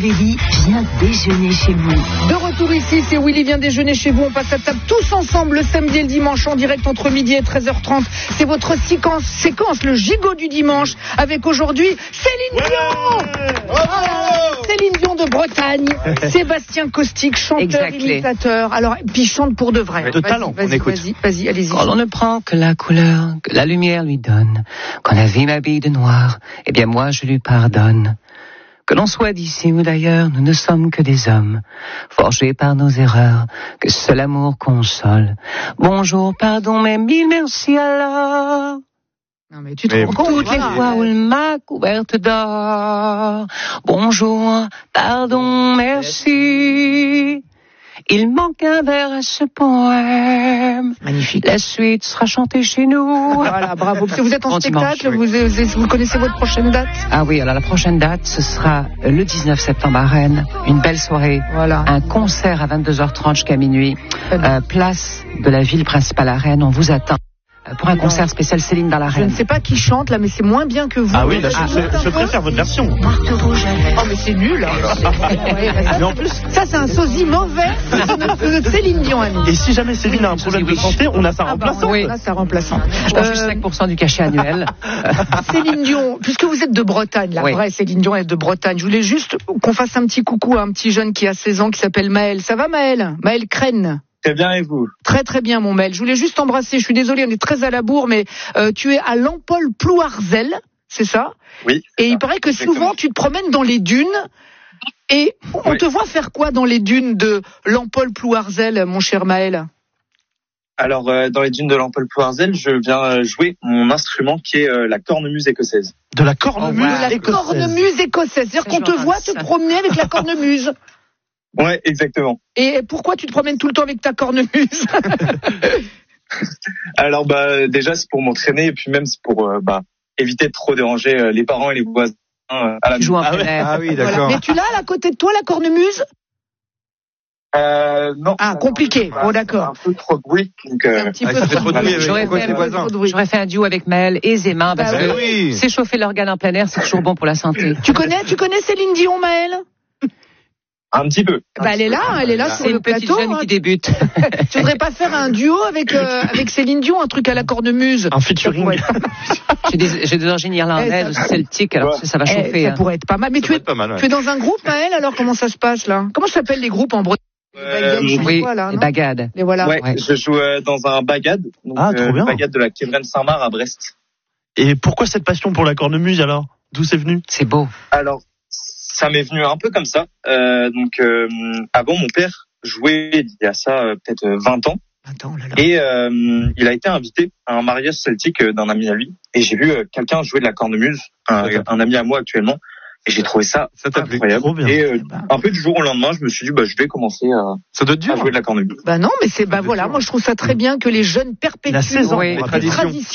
Willy vient déjeuner chez vous. De retour ici, c'est Willy vient déjeuner chez vous. On passe à table tous ensemble le samedi et le dimanche en direct entre midi et 13h30. C'est votre séquence, le gigot du dimanche, avec aujourd'hui Céline Dion. Céline Dion de Bretagne, Sébastien Caustic, chanteur, imitateur. Alors, puis chante pour de vrai. De talent, on écoute. Vas-y, allez-y. Quand on ne prend que la couleur que la lumière lui donne, quand la vie m'habille de noir, eh bien moi je lui pardonne. Que l'on soit d'ici ou d'ailleurs, nous ne sommes que des hommes, forgés par nos erreurs, que seul amour console. Bonjour, pardon, mais mille merci alors. Non mais tu te rends compte, toutes les fois où elle m'a couverte d'or. Bonjour, pardon, merci. Il manque un vers à ce poème. Magnifique. La suite sera chantée chez nous. Voilà, bravo. Parce que vous êtes en Bon spectacle, dimanche, vous connaissez votre prochaine date? Ah oui, alors la prochaine date, ce sera le 19 septembre à Rennes. Une belle soirée. Voilà. Un concert à 22h30 jusqu'à minuit. Place de la ville principale à Rennes. On vous attend pour un concert spécial Céline dans l'arène. Je ne sais pas qui chante là, mais c'est moins bien que vous. Ah oui, là, je préfère votre version. Oh mais c'est nul. Mais en plus, ça c'est un sosie mauvais de Céline Dion. Et si jamais Céline a un problème de santé, on a sa remplaçante. Oui, là c'est remplaçant. Je mange juste 5% du cachet annuel. Céline Dion, puisque vous êtes de Bretagne, la vraie Céline Dion est de Bretagne. Je voulais juste qu'on fasse un petit coucou à un petit jeune qui a 16 ans qui s'appelle Maël. Ça va Maël? Maël Crène. Très bien, et vous? Très très bien mon Maël. Je voulais juste t'embrasser, je suis désolée, on est très à la bourre, mais tu es à Lampol-Plouarzel, c'est ça? Oui. Et il paraît que souvent tu te promènes dans les dunes, et on te voit faire quoi dans les dunes de Lampol-Plouarzel, mon cher Maël? Alors, dans les dunes de Lampol-Plouarzel, je viens jouer mon instrument qui est la cornemuse écossaise. De la cornemuse écossaise. La cornemuse écossaise, c'est-à-dire qu'on te voit te promener avec la cornemuse. Ouais, exactement. Et pourquoi tu te promènes tout le temps avec ta cornemuse? Alors, déjà, c'est pour m'entraîner, et puis même, c'est pour éviter de trop déranger les parents et les voisins à la maison. Ah oui, d'accord. Voilà. Mais tu l'as à côté de toi, la cornemuse? Non. Ah, compliqué. Oh, d'accord. Un peu trop de bruit. Donc, un petit peu trop de bruit. J'aurais fait un duo avec Maël aisément, parce que s'échauffer l'organe en plein air, c'est toujours bon pour la santé. Tu connais Céline Dion, Maël? Un petit peu. Elle est là sur le plateau. C'est une petite jeune qui débute. Tu voudrais pas faire un duo avec Céline Dion, un truc à la cornemuse? Un featuring. J'ai des origines irlandaises, celtiques, alors ça va chauffer. Ça pourrait être pas mal. Mais tu es dans un groupe, Maël, alors comment ça se passe là? Comment s'appellent les groupes en Bretagne? Les bagades. Et voilà. Ouais, je joue dans un bagade. Donc, trop bien. Bagade de la Quévren Saint-Marc à Brest. Et pourquoi cette passion pour la cornemuse alors? D'où c'est venu? C'est beau. Alors, ça m'est venu un peu comme ça. Avant, mon père jouait il y a ça peut-être 20 ans. Et il a été invité à un mariage celtique d'un ami à lui. Et j'ai vu quelqu'un jouer de la cornemuse, un ami à moi actuellement. Et j'ai trouvé ça incroyable. Trop bien. Et un peu du jour au lendemain, je me suis dit, je vais commencer ça doit être dur, à jouer de la cornemuse. Non, mais c'est voilà, moi je trouve ça très bien que les jeunes perpétuent la saison, les traditions.